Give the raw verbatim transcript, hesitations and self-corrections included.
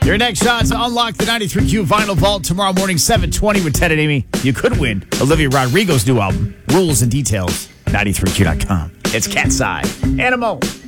Your next shot to unlock the ninety-three Q Vinyl Vault tomorrow morning, seven twenty with Ted and Amy. You could win Olivia Rodrigo's new album. Rules and details, ninety-three Q dot com. It's Cat's Eye. Animal.